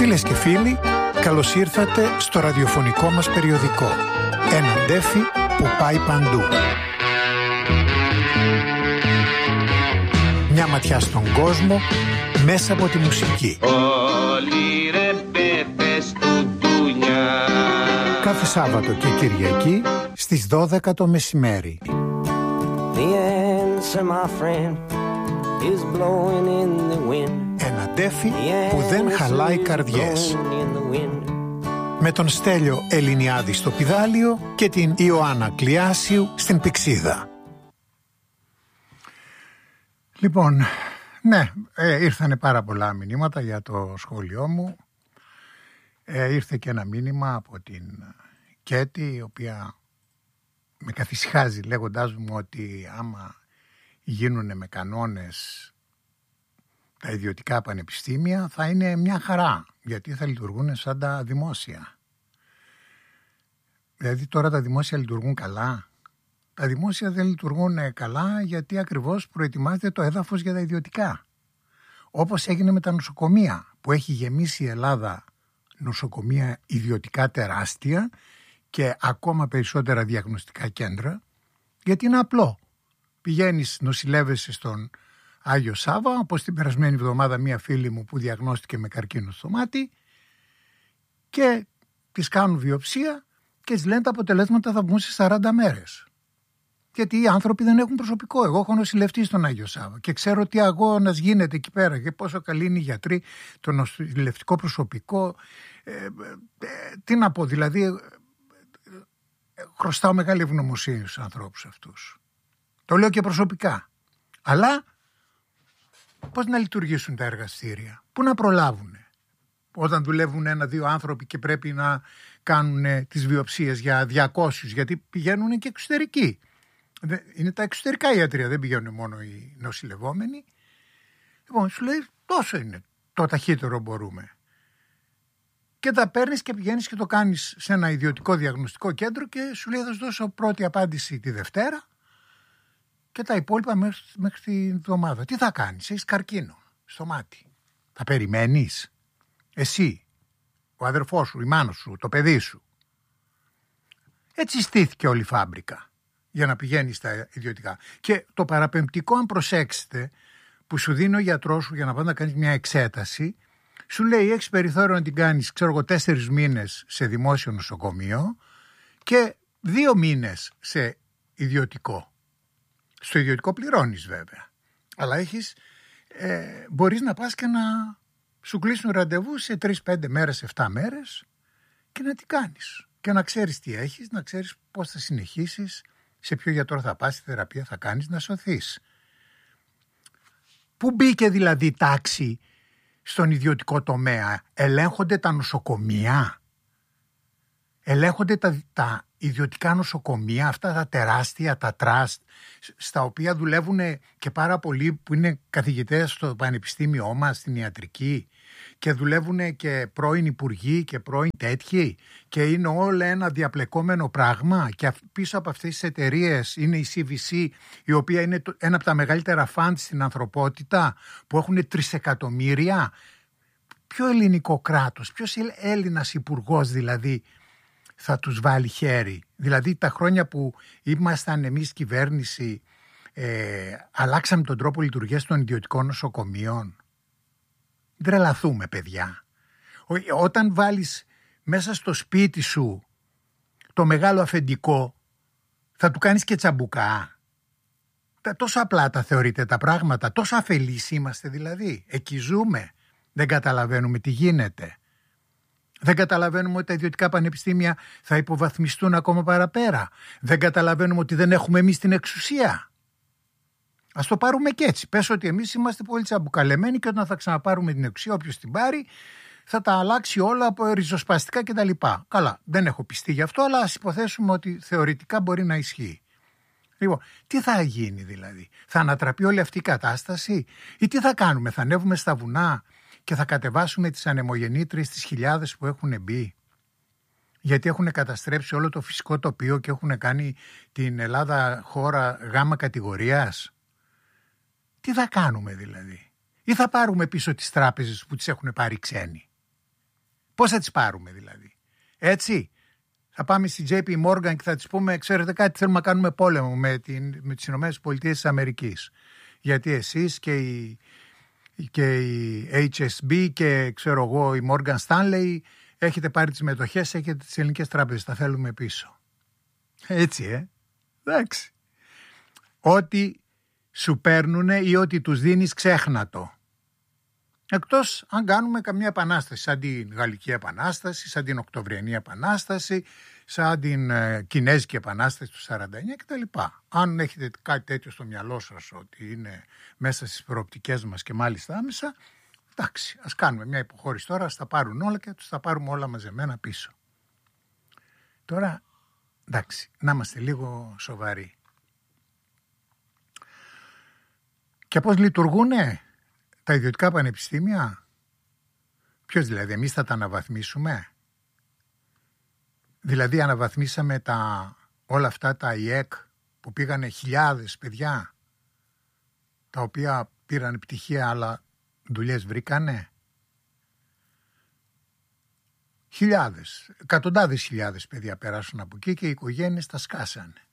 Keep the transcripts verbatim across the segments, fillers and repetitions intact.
Φίλες και φίλοι, καλώς ήρθατε στο ραδιοφωνικό μας περιοδικό. Ένα ντέφι που πάει παντού. Μια ματιά στον κόσμο μέσα από τη μουσική. Όλοι ρε πέπες του ντουνιά. Κάθε Σάββατο και Κυριακή στις δώδεκα το μεσημέρι. The answer, my friend, is blowing in the wind. Ένα ντέφι που δεν χαλάει καρδιές. Με τον Στέλιο Ελληνιάδη στο πηδάλιο και την Ιωάννα Κλιάσιου στην πηξίδα. Λοιπόν, ναι, ε, ήρθανε πάρα πολλά μηνύματα για το σχόλιο μου. Ε, ήρθε και ένα μήνυμα από την Κέτη, η οποία με καθησυχάζει λέγοντάς μου ότι άμα γίνουνε με κανόνες τα ιδιωτικά πανεπιστήμια θα είναι μια χαρά, γιατί θα λειτουργούν σαν τα δημόσια. Δηλαδή τώρα τα δημόσια λειτουργούν καλά. Τα δημόσια δεν λειτουργούν καλά γιατί ακριβώς προετοιμάζεται το έδαφος για τα ιδιωτικά. Όπως έγινε με τα νοσοκομεία, που έχει γεμίσει η Ελλάδα νοσοκομεία ιδιωτικά τεράστια και ακόμα περισσότερα διαγνωστικά κέντρα, γιατί είναι απλό. Πηγαίνεις, νοσηλεύεσαι στον Άγιο Σάββα, όπως την περασμένη εβδομάδα μία φίλη μου που διαγνώστηκε με καρκίνο στο μάτι, και της κάνουν βιοψία και της λένε τα αποτελέσματα θα βγουν σε σαράντα μέρες. Γιατί οι άνθρωποι δεν έχουν προσωπικό. Εγώ έχω νοσηλευτεί στον Άγιο Σάββα και ξέρω τι αγώνας γίνεται εκεί πέρα και πόσο καλοί είναι οι γιατροί, το νοσηλευτικό προσωπικό. Ε, ε, ε, τι να πω, δηλαδή ε, ε, χρωστάω μεγάλη ευγνωμοσύνη στους ανθρώπους αυτούς. Το λέω και προσωπικά. Αλλά πώς να λειτουργήσουν τα εργαστήρια, πού να προλάβουν όταν δουλεύουν ένα-δύο άνθρωποι και πρέπει να κάνουν τις βιοψίες για διακόσιους, γιατί πηγαίνουν και εξωτερικοί. Είναι τα εξωτερικά ιατρία, δεν πηγαίνουν μόνο οι νοσηλευόμενοι. Λοιπόν, σου λέει τόσο είναι το ταχύτερο μπορούμε. Και τα παίρνεις και πηγαίνεις και το κάνεις σε ένα ιδιωτικό διαγνωστικό κέντρο και σου λέει θα σου δώσω πρώτη απάντηση τη Δευτέρα και τα υπόλοιπα μέχρι, μέχρι τη εβδομάδα. Τι θα κάνεις, έχεις καρκίνο στο μάτι. Θα περιμένεις εσύ, ο αδερφός σου, η μάνα σου, το παιδί σου. Έτσι στήθηκε όλη η φάμπρικα για να πηγαίνει στα ιδιωτικά. Και το παραπεμπτικό, αν προσέξετε, που σου δίνει ο γιατρός σου για να πας να κάνεις μια εξέταση, σου λέει έχεις περιθώριο να την κάνεις, ξέρω εγώ, τέσσερις μήνες σε δημόσιο νοσοκομείο και δύο μήνες σε ιδιωτικό. Στο ιδιωτικό πληρώνεις βέβαια, αλλά έχεις, ε, μπορείς να πας και να σου κλείσουν ραντεβού σε τρεις, πέντε μέρες, εφτά μέρες και να τι κάνεις και να ξέρεις τι έχεις, να ξέρεις πώς θα συνεχίσεις, σε ποιο γιατρό θα πας, τι θεραπεία θα κάνεις, να σωθείς. Πού μπήκε δηλαδή τάξη στον ιδιωτικό τομέα? Ελέγχονται τα νοσοκομεία, ελέγχονται τα, τα ιδιωτικά νοσοκομεία, αυτά τα τεράστια, τα τραστ, στα οποία δουλεύουν και πάρα πολλοί που είναι καθηγητές στο πανεπιστήμιό μας, στην ιατρική, και δουλεύουν και πρώην υπουργοί και πρώην τέτοιοι, και είναι όλο ένα διαπλεκόμενο πράγμα, και πίσω από αυτές τις εταιρείες είναι η σι βι σι, η οποία είναι ένα από τα μεγαλύτερα φαντ στην ανθρωπότητα, που έχουν τρισεκατομμύρια. Ποιο ελληνικό κράτος, ποιος Έλληνας υπουργός δηλαδή θα τους βάλει χέρι? Δηλαδή τα χρόνια που ήμασταν εμείς κυβέρνηση, ε, αλλάξαμε τον τρόπο λειτουργίας των ιδιωτικών νοσοκομείων. Τρελαθούμε, παιδιά. Όταν βάλεις μέσα στο σπίτι σου το μεγάλο αφεντικό, θα του κάνεις και τσαμπουκά? Τόσο απλά τα θεωρείτε τα πράγματα, τόσο αφελείς είμαστε δηλαδή. Εκεί ζούμε, δεν καταλαβαίνουμε τι γίνεται. Δεν καταλαβαίνουμε ότι τα ιδιωτικά πανεπιστήμια θα υποβαθμιστούν ακόμα παραπέρα. Δεν καταλαβαίνουμε ότι δεν έχουμε εμείς την εξουσία. Ας το πάρουμε και έτσι. Πες ότι εμείς είμαστε πολύ τσαμπουκαλεμένοι και όταν θα ξαναπάρουμε την εξουσία, όποιος την πάρει, θα τα αλλάξει όλα από ριζοσπαστικά κτλ. Καλά, δεν έχω πιστεί γι' αυτό, αλλά ας υποθέσουμε ότι θεωρητικά μπορεί να ισχύει. Λοιπόν, τι θα γίνει δηλαδή? Θα ανατραπεί όλη αυτή η κατάσταση ή τι θα κάνουμε? Θα ανέβουμε στα βουνά και θα κατεβάσουμε τις ανεμογεννήτριες, τις χιλιάδες που έχουν μπει, γιατί έχουν καταστρέψει όλο το φυσικό τοπίο και έχουν κάνει την Ελλάδα χώρα γάμα κατηγορίας? Τι θα κάνουμε δηλαδή? Ή θα πάρουμε πίσω τις τράπεζες που τις έχουν πάρει ξένοι? Πώς θα τις πάρουμε δηλαδή? Έτσι, θα πάμε στη τζέι πι Morgan και θα τις πούμε, ξέρετε κάτι, θέλουμε να κάνουμε πόλεμο με, την, με τις Ηνωμένες Πολιτείες της Αμερικής. Γιατί εσείς και η, και η έιτς ες μπι και ξέρω εγώ η Morgan Stanley έχετε πάρει τις μετοχές, έχετε τις ελληνικές τράπεζες, τα θέλουμε πίσω. Έτσι, ε. Εντάξει. Ό,τι σου παίρνουνε ή ό,τι τους δίνεις, ξέχνα το. Εκτός αν κάνουμε καμία επανάσταση, σαν την Γαλλική Επανάσταση, σαν την Οκτωβριανή Επανάσταση, σαν την ε, Κινέζικη Επανάσταση του σαράντα εννιά κτλ. Αν έχετε κάτι τέτοιο στο μυαλό σας ότι είναι μέσα στις προοπτικές μας και μάλιστα άμεσα, εντάξει, ας κάνουμε μια υποχώρηση τώρα, ας τα πάρουν όλα και τους τα πάρουμε όλα μαζεμένα πίσω. Τώρα, εντάξει, να είμαστε λίγο σοβαροί. Και πώς λειτουργούνε τα ιδιωτικά πανεπιστήμια? Ποιος δηλαδή, εμείς θα τα αναβαθμίσουμε? Δηλαδή αναβαθμίσαμε τα, όλα αυτά τα ι ε κ που πήγανε χιλιάδες παιδιά, τα οποία πήραν πτυχία αλλά δουλειές βρήκανε? Χιλιάδες, εκατοντάδες χιλιάδες παιδιά περάσουν από εκεί και οι οικογένειες τα σκάσανε.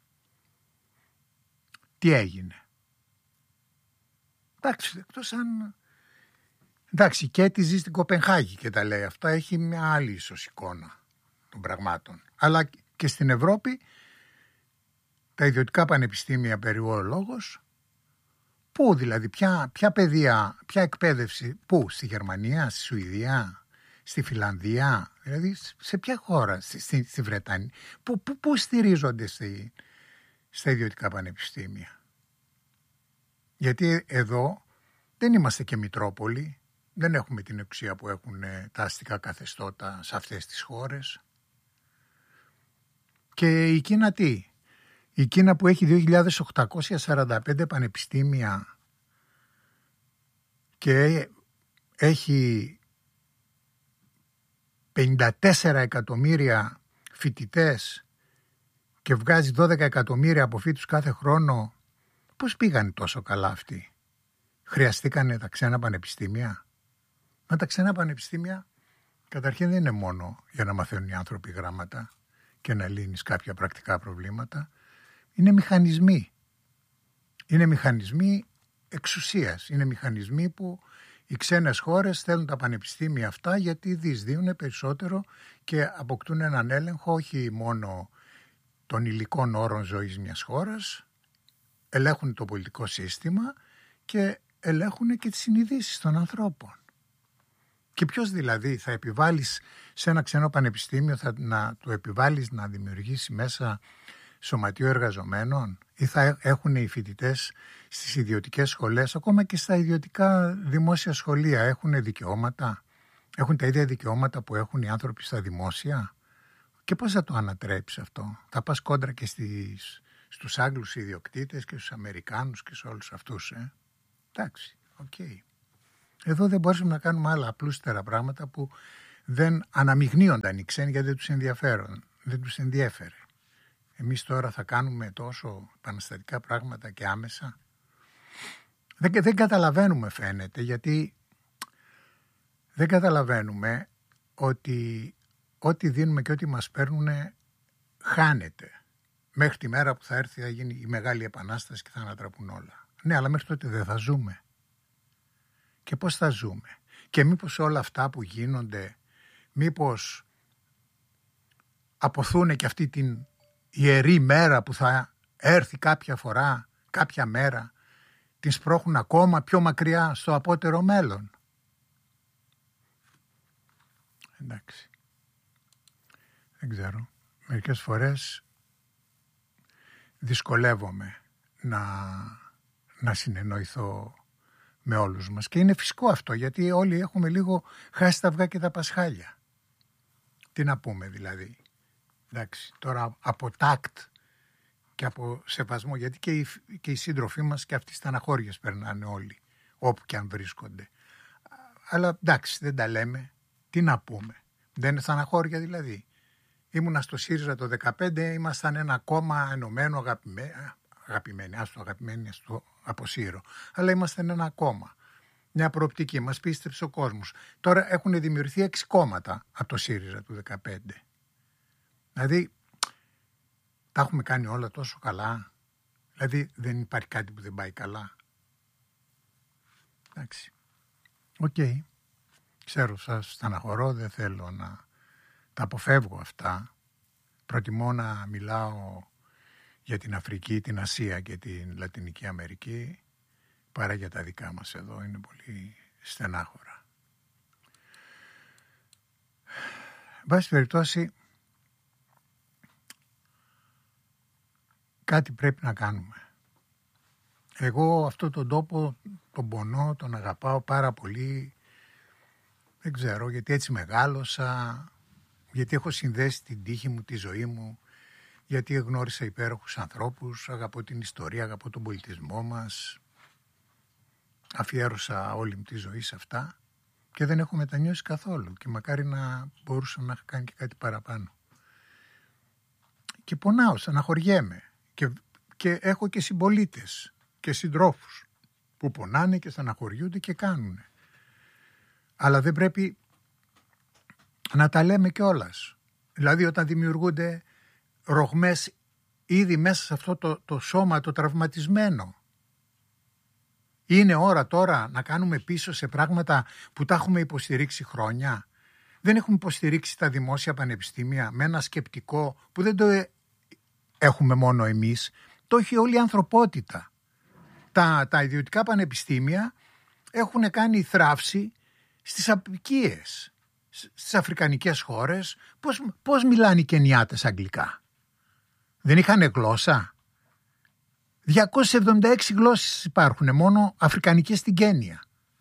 Τι έγινε? Εντάξει, εκτός αν... Εντάξει, και τη ζει στην Κοπενχάγη και τα λέει αυτά, έχει μια άλλη ίσως εικόνα των πραγμάτων. Αλλά και στην Ευρώπη τα ιδιωτικά πανεπιστήμια περιόλογος, πού δηλαδή, ποια, ποια παιδεία, ποια εκπαίδευση, πού, στη Γερμανία, στη Σουηδία, στη Φιλανδία, δηλαδή σε ποια χώρα, στη, στη, στη Βρετανία, πού, πού, πού στηρίζονται στη, στα ιδιωτικά πανεπιστήμια? Γιατί εδώ δεν είμαστε και Μητρόπολη, δεν έχουμε την εξουσία που έχουν τα αστικά καθεστώτα σε αυτές τις χώρες. Και η Κίνα τι? Η Κίνα που έχει δύο χιλιάδες οκτακόσια σαράντα πέντε πανεπιστήμια και έχει πενήντα τέσσερα εκατομμύρια φοιτητές και βγάζει δώδεκα εκατομμύρια αποφύτους κάθε χρόνο, πώς πήγανε τόσο καλά αυτοί? Χρειαστήκανε τα ξένα πανεπιστήμια? Μα τα ξένα πανεπιστήμια καταρχήν δεν είναι μόνο για να μαθαίνουν οι άνθρωποι γράμματα και να λύνεις κάποια πρακτικά προβλήματα. Είναι μηχανισμοί. Είναι μηχανισμοί εξουσίας. Είναι μηχανισμοί που οι ξένες χώρες θέλουν τα πανεπιστήμια αυτά γιατί διεισδύουν περισσότερο και αποκτούν έναν έλεγχο όχι μόνο των υλικών όρων ζωής μιας χώρας, ελέγχουν το πολιτικό σύστημα και ελέγχουν και τις συνειδήσεις των ανθρώπων. Και ποιος δηλαδή θα επιβάλλεις σε ένα ξένο πανεπιστήμιο, θα να του επιβάλλεις να δημιουργήσει μέσα σωματείο εργαζομένων, ή θα έχουν οι φοιτητές στις ιδιωτικές σχολές, ακόμα και στα ιδιωτικά δημόσια σχολεία, έχουν δικαιώματα, έχουν τα ίδια δικαιώματα που έχουν οι άνθρωποι στα δημόσια? Και πώς θα το ανατρέψεις αυτό? Θα πας κόντρα και στις, στους Άγγλους ιδιοκτήτες και στους Αμερικάνους και σε όλους αυτούς, ε? Εντάξει, οκ. Okay. Εδώ δεν μπορούσαμε να κάνουμε άλλα απλούστερα πράγματα που δεν αναμειγνύονταν οι ξένοι γιατί δεν τους ενδιαφέρον, δεν τους ενδιέφερε. Εμείς τώρα θα κάνουμε τόσο επαναστατικά πράγματα και άμεσα. Δεν, δεν καταλαβαίνουμε φαίνεται, γιατί δεν καταλαβαίνουμε ότι ό,τι δίνουμε και ό,τι μας παίρνουν χάνεται. Μέχρι τη μέρα που θα έρθει θα γίνει η μεγάλη επανάσταση και θα ανατραπούν όλα. Ναι, αλλά μέχρι τότε δεν θα ζούμε. Και πώς θα ζούμε? Και μήπως όλα αυτά που γίνονται, μήπως αποθούν και αυτή την ιερή μέρα που θα έρθει κάποια φορά, κάποια μέρα, την σπρώχνουν ακόμα πιο μακριά στο απότερο μέλλον? Εντάξει. Δεν ξέρω. Μερικές φορές δυσκολεύομαι να, να συνεννοηθώ με όλους μας. Και είναι φυσικό αυτό, γιατί όλοι έχουμε λίγο χάσει τα αυγά και τα πασχάλια. Τι να πούμε δηλαδή? Εντάξει, τώρα από τάκτ και από σεβασμό, γιατί και οι, και οι σύντροφοί μας και αυτοί στεναχώριες περνάνε όλοι, όπου και αν βρίσκονται. Αλλά εντάξει, δεν τα λέμε. Τι να πούμε? Δεν είναι στεναχώρια δηλαδή? Ήμουνα στο ΣΥΡΙΖΑ το δεκαπέντε, ήμασταν ένα κόμμα ενωμένο, αγαπημένο, αγαπημένοι, ας το αγαπημένοι, ας το αποσύρω. Αλλά ήμασταν ένα κόμμα. μια προοπτική, μας πίστεψε ο κόσμος. Τώρα έχουν δημιουργηθεί έξι κόμματα από το ΣΥΡΙΖΑ του δεκαπέντε. Δηλαδή, τα έχουμε κάνει όλα τόσο καλά. Δηλαδή, δεν υπάρχει κάτι που δεν πάει καλά. Εντάξει. Οκ. Okay. Ξέρω, σας στεναχωρώ, δεν θέλω να τα αποφεύγω αυτά. Προτιμώ να μιλάω για την Αφρική, την Ασία και την Λατινική Αμερική παρά για τα δικά μας εδώ. Είναι πολύ στενάχωρα. Εν πάση περιπτώσει, κάτι πρέπει να κάνουμε. Εγώ αυτόν τον τόπο τον πονώ, τον αγαπάω πάρα πολύ. Δεν ξέρω, γιατί έτσι μεγάλωσα, γιατί έχω συνδέσει την τύχη μου, τη ζωή μου, γιατί γνώρισα υπέροχους ανθρώπους, αγαπώ την ιστορία, αγαπώ τον πολιτισμό μας. Αφιέρωσα όλη μου τη ζωή σε αυτά και δεν έχω μετανιώσει καθόλου και μακάρι να μπορούσα να κάνει και κάτι παραπάνω. Και πονάω, στεναχωριέμαι και, και έχω και συμπολίτες και συντρόφους που πονάνε και στεναχωριούνται και κάνουν. Αλλά δεν πρέπει να τα λέμε κιόλας. Δηλαδή όταν δημιουργούνται ρογμές ήδη μέσα σε αυτό το, το σώμα το τραυματισμένο. Είναι ώρα τώρα να κάνουμε πίσω σε πράγματα που τα έχουμε υποστηρίξει χρόνια. Δεν έχουμε υποστηρίξει τα δημόσια πανεπιστήμια με ένα σκεπτικό που δεν το έχουμε μόνο εμείς, το έχει όλη η ανθρωπότητα. Τα, τα ιδιωτικά πανεπιστήμια έχουν κάνει θράψη στις απικίες, στις αφρικανικές χώρες. Πώς, πώς μιλάνε οι Κενιάτες αγγλικά? Δεν είχαν γλώσσα? διακόσιες εβδομήντα έξι γλώσσες υπάρχουν μόνο αφρικανικές στην Κένια.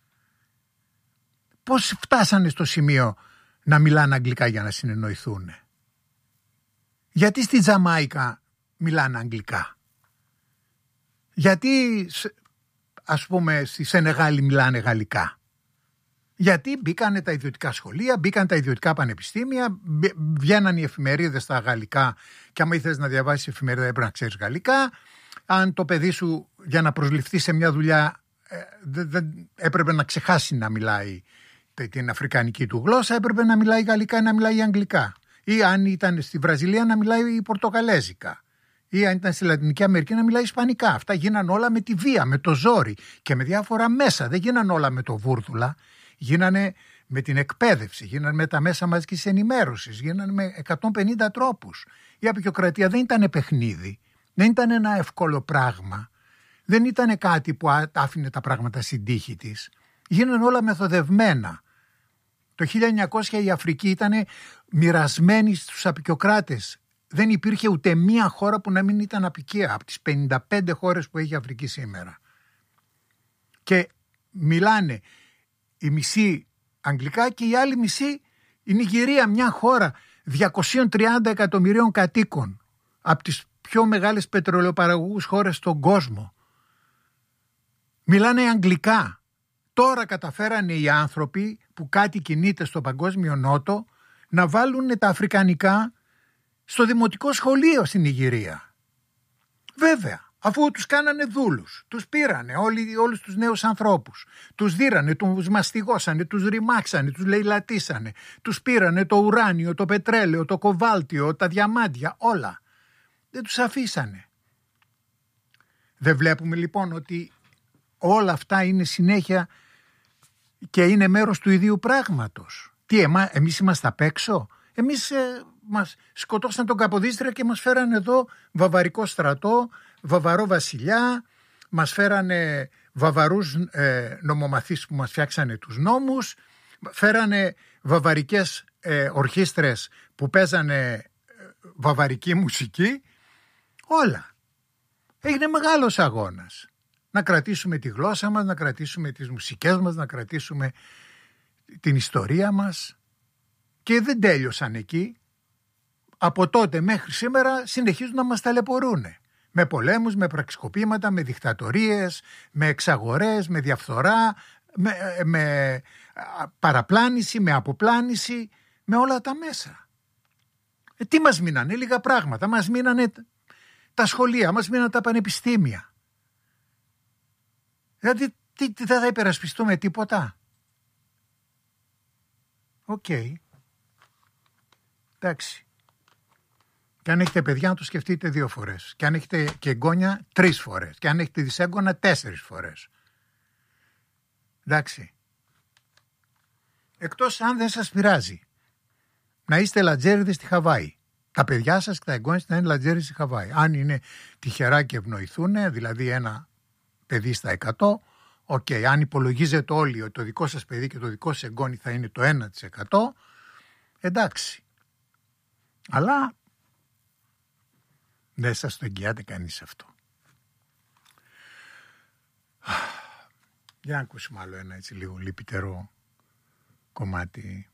Πώς φτάσανε στο σημείο να μιλάνε αγγλικά για να συνεννοηθούν? Γιατί στη Τζαμάικα μιλάνε αγγλικά? Γιατί ας πούμε στη Σενεγάλη μιλάνε γαλλικά? Γιατί μπήκανε τα ιδιωτικά σχολεία, μπήκαν τα ιδιωτικά πανεπιστήμια, βγαίναν οι εφημερίδες στα γαλλικά και άμα ήθελες να διαβάσεις εφημερίδα έπρεπε να ξέρεις γαλλικά. Αν το παιδί σου για να προσληφθεί σε μια δουλειά δεν δε, έπρεπε να ξεχάσει να μιλάει την αφρικανική του γλώσσα, έπρεπε να μιλάει γαλλικά ή να μιλάει αγγλικά. Ή αν ήταν στη Βραζιλία να μιλάει πορτοκαλέζικα. Ή αν ήταν στη Λατινική Αμερική να μιλάει ισπανικά. Αυτά γίναν όλα με τη βία, με το ζόρι και με διάφορα μέσα. Δεν γίναν όλα με το βούρδουλα. Γίνανε με την εκπαίδευση, γίνανε με τα μέσα μαζικής ενημέρωσης, γίνανε με εκατόν πενήντα τρόπους. Η απεικιοκρατία δεν ήταν παιχνίδι, δεν ήταν ένα εύκολο πράγμα, δεν ήταν κάτι που άφηνε τα πράγματα στην τύχη της. Γίνανε όλα μεθοδευμένα. Το χίλια εννιακόσια η Αφρική ήταν μοιρασμένη στους απεικιοκράτες. Δεν υπήρχε ούτε μία χώρα που να μην ήταν απικία από τις πενήντα πέντε χώρες που έχει η Αφρική σήμερα. Και μιλάνε η μισή αγγλικά και η άλλη μισή η Νιγηρία, μια χώρα διακόσιες τριάντα εκατομμυρίων κατοίκων, από τις πιο μεγάλες πετρελαιοπαραγωγούς χώρες στον κόσμο. Μιλάνε αγγλικά. Τώρα καταφέρανε οι άνθρωποι που κάτι κινείται στο παγκόσμιο νότο να βάλουν τα αφρικανικά στο δημοτικό σχολείο στην Νιγηρία. Βέβαια, αφού τους κάνανε δούλους, τους πήρανε όλοι, όλους τους νέους ανθρώπους, τους δίρανε, τους μαστιγώσανε, τους ρημάξανε, τους λαιλατίσανε, τους πήρανε το ουράνιο, το πετρέλαιο, το κοβάλτιο, τα διαμάντια, όλα. Δεν τους αφήσανε. Δεν βλέπουμε λοιπόν ότι όλα αυτά είναι συνέχεια και είναι μέρος του ιδίου πράγματος? Τι, εμά, εμείς είμαστε απ' έξω? Εμείς ε, μας σκοτώσαν τον Καποδίστρια και μας φέρανε εδώ βαβαρικό στρατό, βαβαρό βασιλιά, μας φέρανε βαβαρούς ε, νομομαθείς που μας φτιάξανε τους νόμους, φέρανε βαβαρικές ε, ορχήστρες που παίζανε ε, βαβαρική μουσική, όλα. Έγινε μεγάλος αγώνας. Να κρατήσουμε τη γλώσσα μας, να κρατήσουμε τις μουσικές μας, να κρατήσουμε την ιστορία μας. Και δεν τέλειωσαν εκεί. Από τότε μέχρι σήμερα συνεχίζουν να μας ταλαιπωρούνε. Με πολέμους, με πραξικοπήματα, με δικτατορίες, με εξαγορές, με διαφθορά, με, με παραπλάνηση, με αποπλάνηση, με όλα τα μέσα. Ε, τι μας μείνανε? Λίγα πράγματα. Μας μείνανε τα σχολεία, μας μείνανε τα πανεπιστήμια. Δηλαδή τι τι, τι δεν θα υπερασπιστούμε τίποτα. Οκ. Okay. Εντάξει. Και αν έχετε παιδιά να το σκεφτείτε δύο φορές. Και αν έχετε και εγγόνια τρεις φορές. Και αν έχετε δυσέγγωνα τέσσερις φορές. Εντάξει. Εκτός αν δεν σας πειράζει να είστε λατζέριδες στη Χαβάη. Τα παιδιά σας και τα εγγόνια να είναι λατζέριδες στη Χαβάη. Αν είναι τυχερά και ευνοηθούν, δηλαδή ένα παιδί στα εκατό, οκ. Okay. Αν υπολογίζετε όλοι ότι το δικό σας παιδί και το δικό σας εγγόνι θα είναι το ένα τοις εκατό, εντάξει. Αλλά δεν σας το εγγυάται κανείς αυτό. Για να ακούσουμε άλλο ένα έτσι λίγο λυπητερό κομμάτι.